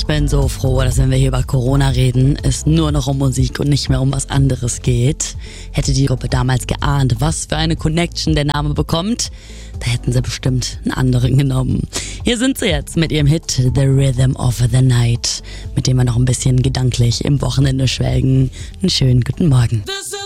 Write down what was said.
Ich bin so froh, dass wenn wir hier über Corona reden, es nur noch um Musik und nicht mehr um was anderes geht. Hätte die Gruppe damals geahnt, was für eine Connection der Name bekommt, da hätten sie bestimmt einen anderen genommen. Hier sind sie jetzt mit ihrem Hit The Rhythm of the Night, mit dem wir noch ein bisschen gedanklich im Wochenende schwelgen. Einen schönen guten Morgen.